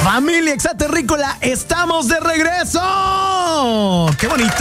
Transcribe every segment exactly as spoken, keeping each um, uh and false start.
Familia Exaterrícola, estamos de regreso. ¡Qué bonito!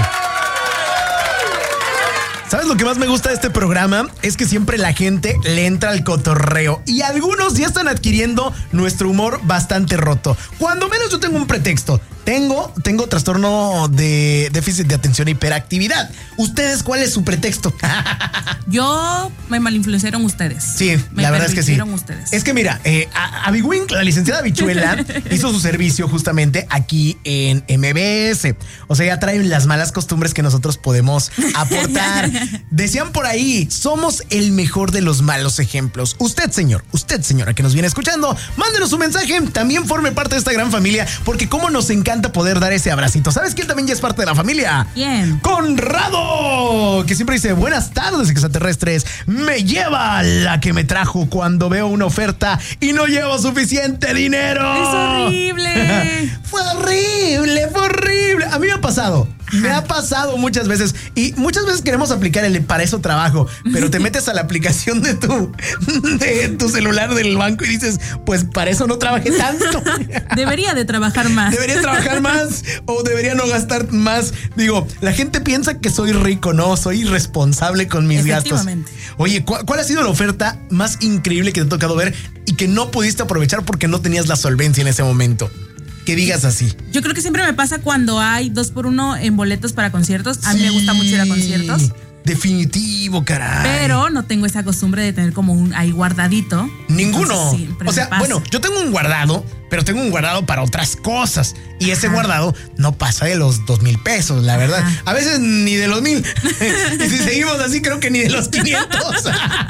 ¿Sabes lo que más me gusta de este programa? Es que siempre la gente le entra al cotorreo y algunos ya están adquiriendo nuestro humor bastante roto. Cuando menos yo tengo un pretexto. Tengo, tengo trastorno de déficit de atención e hiperactividad. ¿Ustedes cuál es su pretexto? Yo me malinfluenciaron ustedes. Sí, me la verdad es que sí. Ustedes. Es que mira, eh, Abiwink, la licenciada Bichuela, hizo su servicio justamente aquí en M B S. O sea, ya traen las malas costumbres que nosotros podemos aportar. Decían por ahí, somos el mejor de los malos ejemplos. Usted, señor, usted, señora, que nos viene escuchando, mándenos un mensaje. También forme parte de esta gran familia, porque cómo nos encanta poder dar ese abracito. ¿Sabes quién también ya es parte de la familia? ¿Quién? Conrado, que siempre dice buenas tardes, extraterrestres. Me lleva la que me trajo cuando veo una oferta y no llevo suficiente dinero. Es horrible. Fue horrible, fue horrible. A mí me ha pasado. Me ha pasado muchas veces y muchas veces queremos aplicar el para eso trabajo, pero te metes a la aplicación de tu, de tu celular del banco y dices, pues para eso no trabajé tanto. Debería de trabajar más. Debería trabajar más o debería no gastar más. Digo, la gente piensa que soy rico, no, soy irresponsable con mis gastos. Oye, ¿cuál, ¿cuál ha sido la oferta más increíble que te ha tocado ver y que no pudiste aprovechar porque no tenías la solvencia en ese momento? Que digas así. Yo creo que siempre me pasa cuando hay dos por uno en boletos para conciertos. A mí sí, me gusta mucho ir a conciertos. Definitivo, caray. Pero no tengo esa costumbre de tener como un ahí guardadito. Ninguno. O sea, bueno, yo tengo un guardado, pero tengo un guardado para otras cosas. Y ese Ajá. guardado no pasa de los dos mil pesos, la verdad. Ajá. A veces ni de los mil. Y si seguimos así, creo que ni de los quinientos.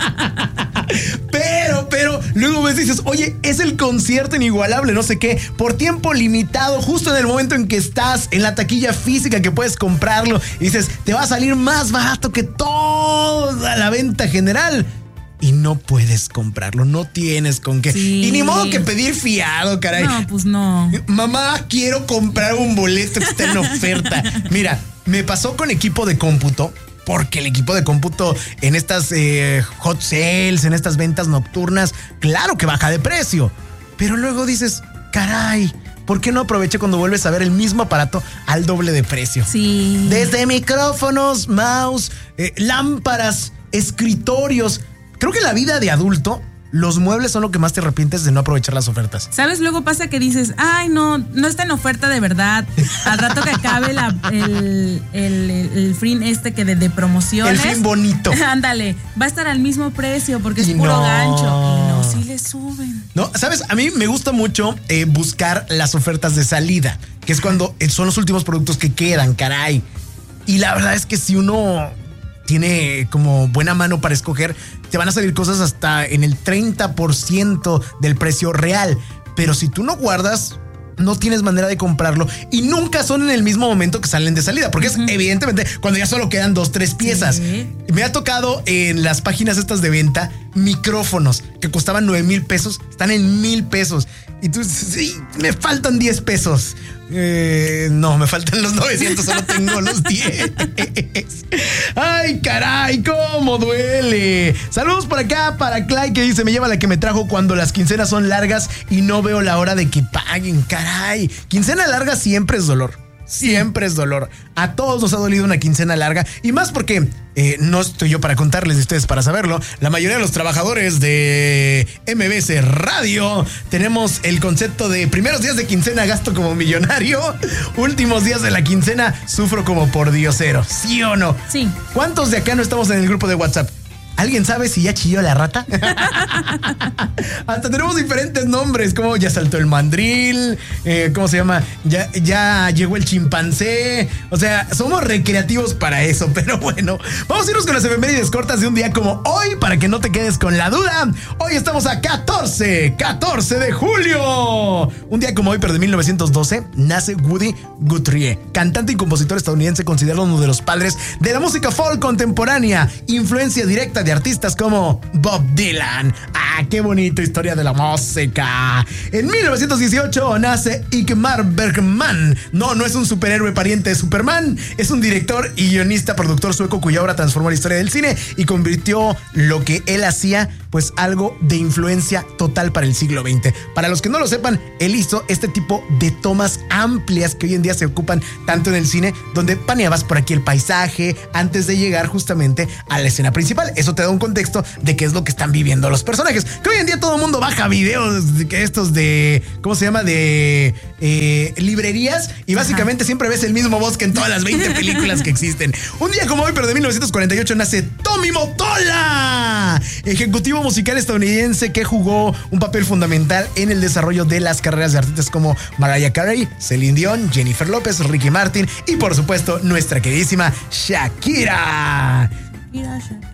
Pero, pero, luego ves y dices, oye, es el concierto inigualable, no sé qué, por tiempo limitado, justo en el momento en que estás en la taquilla física que puedes comprarlo. Y dices, te va a salir más barato que toda la venta general. Y no puedes comprarlo, no tienes con qué. Sí. Y ni modo que pedir fiado, caray. No, pues no. Mamá, quiero comprar un boleto que está en oferta. Mira, me pasó con equipo de cómputo. Porque el equipo de cómputo en estas eh, hot sales, en estas ventas nocturnas, claro que baja de precio. Pero luego dices, caray, ¿por qué no aproveché cuando vuelves a ver el mismo aparato al doble de precio? Sí. Desde micrófonos, mouse, eh, lámparas, escritorios. Creo que en la vida de adulto, los muebles son lo que más te arrepientes de no aprovechar las ofertas. ¿Sabes? Luego pasa que dices, ay, no, no está en oferta de verdad. Al rato que acabe la, el, el, el fin este que de, de promociones. El fin bonito. Ándale, va a estar al mismo precio porque es y puro no. gancho. Y no, sí le suben. No, ¿sabes? A mí me gusta mucho eh, buscar las ofertas de salida, que es cuando son los últimos productos que quedan, caray. Y la verdad es que si uno tiene como buena mano para escoger, te van a salir cosas hasta en el treinta por ciento del precio real. Pero si tú no guardas, no tienes manera de comprarlo y nunca son en el mismo momento que salen de salida, porque uh-huh. es evidentemente cuando ya solo quedan dos, tres piezas. Sí. Me ha tocado en las páginas estas de venta micrófonos que costaban nueve mil pesos, están en mil pesos. Y tú dices, sí, me faltan diez pesos. Eh, no, me faltan los novecientos, solo tengo los diez. Ay, caray, cómo duele. Saludos por acá para Clay, que dice, me lleva la que me trajo cuando las quincenas son largas y no veo la hora de que paguen. Caray, quincena larga siempre es dolor. Siempre es dolor. A todos nos ha dolido una quincena larga. Y más porque eh, no estoy yo para contarles, de ustedes para saberlo. La mayoría de los trabajadores de M B S Radio tenemos el concepto de primeros días de quincena gasto como millonario, últimos días de la quincena sufro como pordiosero. ¿Sí o no? Sí. ¿Cuántos de acá no estamos en el grupo de WhatsApp? ¿Alguien sabe si ya chilló la rata? Hasta tenemos diferentes nombres, como ya saltó el mandril, eh, ¿cómo se llama? Ya, ya llegó el chimpancé. O sea, somos recreativos para eso, pero bueno. Vamos a irnos con las efemérides cortas de un día como hoy, para que no te quedes con la duda. Hoy estamos a catorce, catorce de julio. Un día como hoy, pero de mil novecientos doce, nace Woody Guthrie, cantante y compositor estadounidense, considerado uno de los padres de la música folk contemporánea, influencia directa de artistas como Bob Dylan. ¡Ah, qué bonita historia de la música! En mil novecientos dieciocho nace Ingmar Bergman. No, no es un superhéroe pariente de Superman. Es un director y guionista, productor sueco cuya obra transformó la historia del cine y convirtió lo que él hacía pues algo de influencia total para el siglo veinte. Para los que no lo sepan, él hizo este tipo de tomas amplias que hoy en día se ocupan tanto en el cine, donde paneabas por aquí el paisaje antes de llegar justamente a la escena principal. Eso te da un contexto de qué es lo que están viviendo los personajes. Que hoy en día todo el mundo baja videos de estos de, ¿cómo se llama? De eh, librerías, y básicamente Ajá. siempre ves el mismo bosque en todas las veinte películas que existen. Un día como hoy, pero de mil novecientos cuarenta y ocho, nace Tommy Mottola, ejecutivo musical estadounidense que jugó un papel fundamental en el desarrollo de las carreras de artistas como Mariah Carey, Celine Dion, Jennifer López, Ricky Martin y por supuesto nuestra queridísima Shakira. Shakira, Shakira.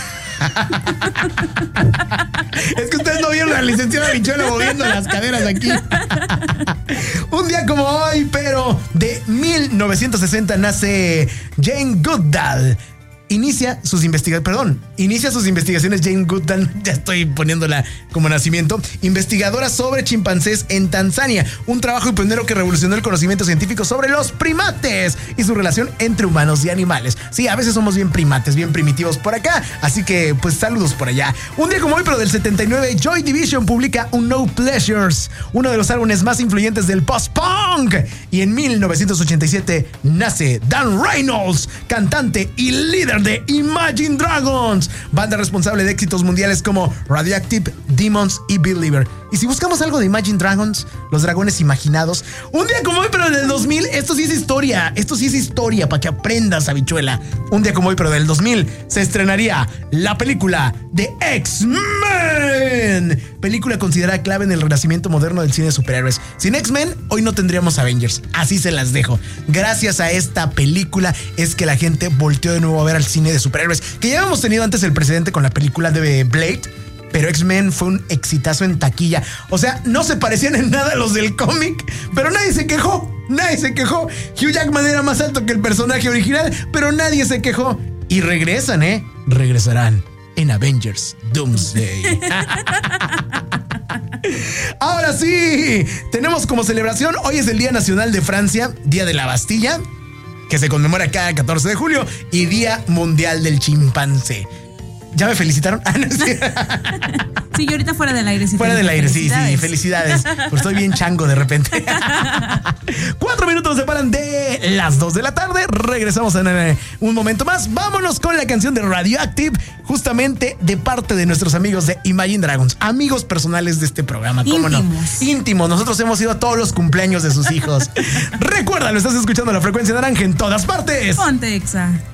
Es que ustedes no vieron a la licenciada Bichuela moviendo las caderas aquí. Un día como hoy, pero de mil novecientos sesenta, nace Jane Goodall. Inicia sus investigaciones, perdón, inicia sus investigaciones Jane Goodall, ya estoy poniéndola como nacimiento, investigadora sobre chimpancés en Tanzania, un trabajo pionero que revolucionó el conocimiento científico sobre los primates y su relación entre humanos y animales. Sí, a veces somos bien primates, bien primitivos por acá, así que pues saludos por allá. Un día como hoy, pero del setenta y nueve, Joy Division publica un No Pleasures, uno de los álbumes más influyentes del post-punk, y en mil novecientos ochenta y siete nace Dan Reynolds, cantante y líder de Imagine Dragons, banda responsable de éxitos mundiales como Radioactive, Demons y Believer. Y si buscamos algo de Imagine Dragons, los dragones imaginados, un día como hoy, pero del dos mil, esto sí es historia, esto sí es historia para que aprendas, habichuela. Un día como hoy, pero del dos mil, se estrenaría la película de X-Men, película considerada clave en el renacimiento moderno del cine de superhéroes. Sin X-Men, hoy no tendríamos Avengers, así se las dejo. Gracias a esta película es que la gente volteó de nuevo a ver al cine de superhéroes, que ya habíamos tenido antes el precedente con la película de Blade, pero X-Men fue un exitazo en taquilla. O sea, no se parecían en nada a los del cómic, pero nadie se quejó, nadie se quejó. Hugh Jackman era más alto que el personaje original, pero nadie se quejó. Y regresan, ¿eh? Regresarán en Avengers Doomsday. Ahora sí, tenemos como celebración, hoy es el Día Nacional de Francia, Día de la Bastilla, que se conmemora cada catorce de julio, y Día Mundial del Chimpancé. ¿Ya me felicitaron? Ah, no, sí. Sí, yo ahorita fuera del aire. Sí, fuera del aire, sí, sí, felicidades. Pues estoy bien chango de repente. Cuatro minutos nos separan de las dos de la tarde. Regresamos en un momento más. Vámonos con la canción de Radioactive, justamente de parte de nuestros amigos de Imagine Dragons, amigos personales de este programa. ¿Cómo no? Íntimos. Nosotros hemos ido a todos los cumpleaños de sus hijos. Recuerda, lo estás escuchando a la frecuencia naranja en todas partes. Ponte Exa.